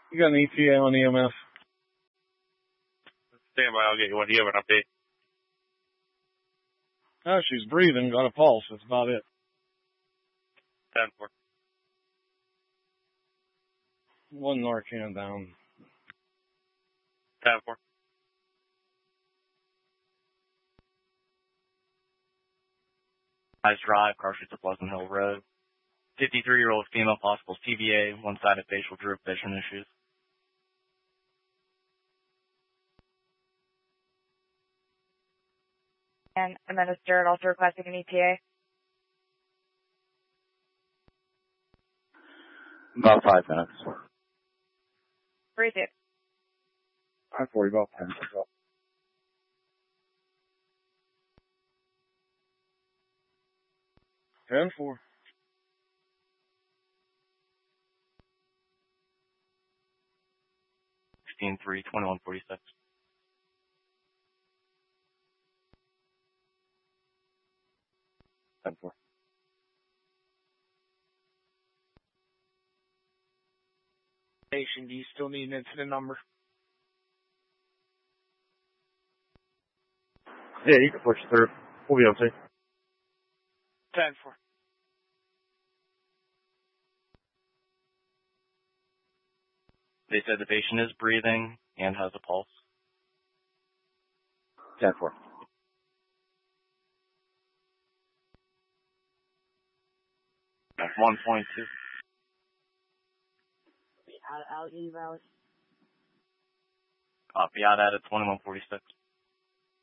You got an ETA on EMF? Stand by, I'll get you one. Do you have an update? Oh, she's breathing, got a pulse. That's about it. 10-4. One Narcan down. 10-4. Nice drive, car streets of Pleasant Hill Road. 53-year-old female, possible CVA, one-sided facial droop, vision issues. And administered, also requesting an ETA. About 5 minutes. Appreciate it. 5:40, about 10. 10-4. Team 3, 2146. Station, do you still need an incident number? Yeah, you can push through. We'll be able to. 10-4. They said the patient is breathing and has a pulse. 10-4. 1.2. Allegheny Valley. Copy out at 2146.